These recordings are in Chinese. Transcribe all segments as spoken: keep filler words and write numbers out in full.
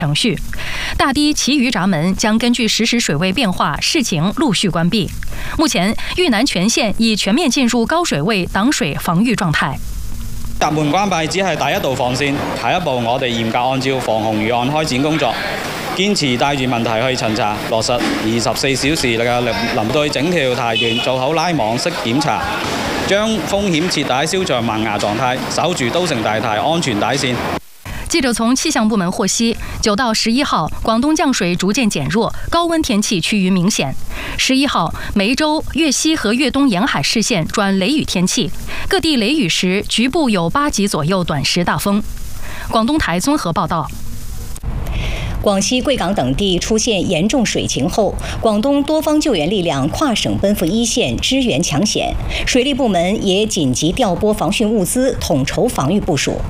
程序。大堤其余闸门将根据实时水位变化视情陆续关闭。目前，豫南全县已全面進入高水位擋水防禦狀態。 閘門關閉只係第一道防線，下一步我哋嚴格按照防洪預案開展工作，堅持帶住問題去巡查，落實二十四小時嘅臨對整條堤段做好拉網式檢查，將風險徹底消除萌芽狀態，守住都城大堤安全底線。 记者从气象部门获悉，九到十一号，广东降水逐渐减弱，高温天气趋于明显。十一号，梅州、粤西和粤东沿海市县转雷雨天气，各地雷雨时局部有八级左右短时大风。广东台综合报道。 广西贵港等地出现严重水情后，广东多方救援力量跨省奔赴一线支援抢险，水利部门也紧急调拨防汛物资，统筹防御部署。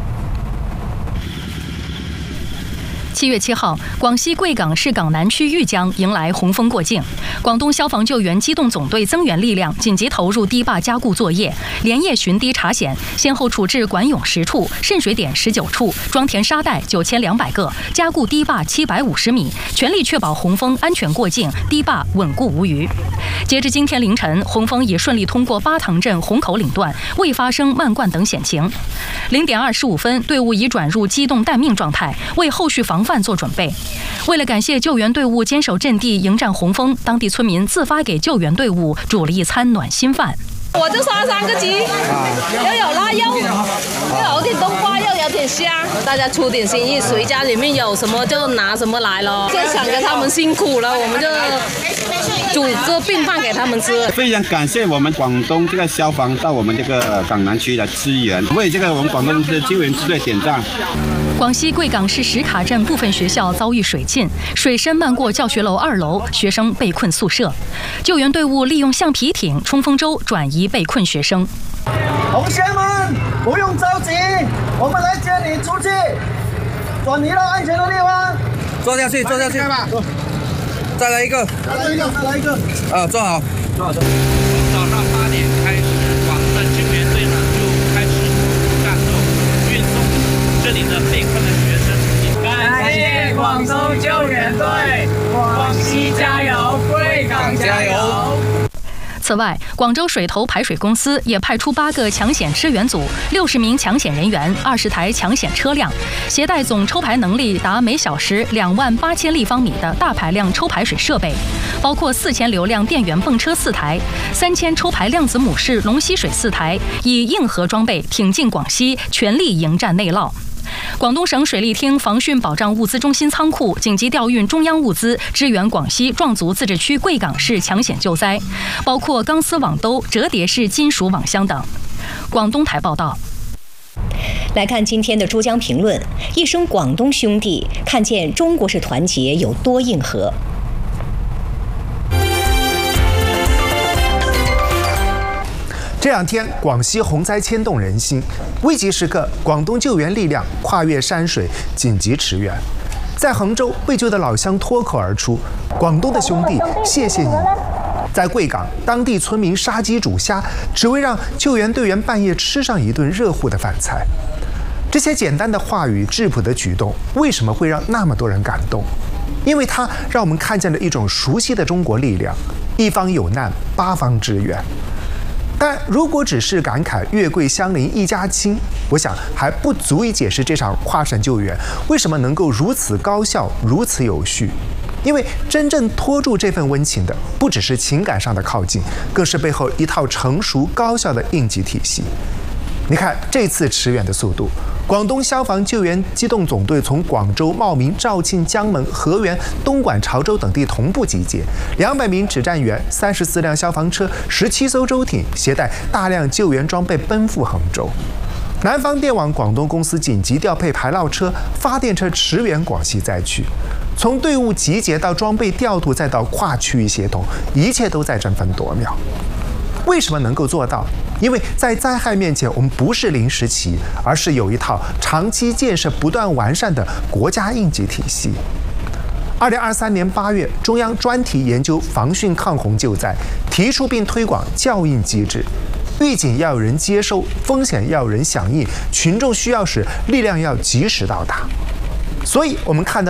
七月七号，广西贵港市港南区玉江迎来洪峰过境，广东消防救援机动总队增援力量紧急投入堤坝加固作业，连夜巡堤查险，先后处置管涌十处、渗水点十九处、装填沙袋九千两百个，加固堤坝七百五十米，全力确保洪峰安全过境，堤坝稳固无虞。截至今天凌晨，洪峰已顺利通过巴塘镇虹口岭段，未发生漫灌等险情。零点二十五分，队伍已转入机动待命状态，为后续防范做准备。为了感谢救援队伍坚守阵地迎战洪峰，当地村民自发给救援队伍煮了一餐暖心饭。 我就杀三个鸡，又有腊肉，又有点冬瓜，又有点虾，大家出点心意，谁家里面有什么就拿什么来咯。就想着他们辛苦了，我们就煮个便饭给他们吃。 非常感谢我们广东这个消防到我们这个港南区来支援，为这个我们广东的救援支队点赞。 广西贵港市石卡镇部分学校遭遇水浸，水深漫过教学楼二楼，学生被困宿舍。救援队伍利用橡皮艇、冲锋舟转移被困学生。 同学们，不用着急，我们来接你出去，转移到安全的地方。 坐下去，坐下去，再来一个， 再来一个，再来一个。 啊，坐好，坐好。从早上八点开始，广东的救援队呢就开始战斗，运送这里的被困的学生。 感谢广东救援队，广西加油，贵港加油！ 此外，广州水头排水公司也派出八个抢险支援组、六十名抢险人员、二十台抢险车辆，携带总抽排能力达每小时两万八千立方米的大排量抽排水设备，包括四千流量电源泵车四台、三千抽排量子母式龙吸水四台，以硬核装备挺进广西，全力迎战内涝。广东省水利厅防汛保障物资中心仓库紧急调运中央物资，支援广西壮族自治区贵港市抢险救灾，包括钢丝网兜、折叠式金属网箱等。广东台报道。 来看今天的珠江评论：一声广东兄弟，看见中国式团结有多硬核。 这两天，广西洪灾牵动人心，危急时刻，广东救援力量跨越山水，紧急驰援。在杭州，被救的老乡脱口而出：“广东的兄弟，谢谢你！”在贵港，当地村民杀鸡煮虾，只为让救援队员半夜吃上一顿热乎的饭菜。这些简单的话语、质朴的举动，为什么会让那么多人感动？因为它让我们看见了一种熟悉的中国力量：一方有难，八方支援。但如果只是感慨粤贵相邻一家亲，我想还不足以解释这场跨省救援为什么能够如此高效、如此有序。因为真正拖住这份温情的，不只是情感上的靠近，更是背后一套成熟高效的应急体系。你看这次驰援的速度，广东消防救援机动总队从广州、茂名、肇庆、江门、河源、东莞、潮州等地同步集结，两百名指战员、三十四辆消防车、十七艘舟艇，携带大量救援装备奔赴杭州。南方电网广东公司紧急调配排涝车、发电车驰援广西灾区。从队伍集结到装备调度，再到跨区域协同，一切都在争分夺秒。为什么能够做到？因为在灾害面前，我们不是临时起意，而是有一套长期建设、不断完善的国家应急体系。二零二三年八月，中央专题研究防汛抗洪救灾，提出并推广教应机制。预警要有人接收，风险要有人响应，群众需要时，力量要及时到达。 所以我们看到。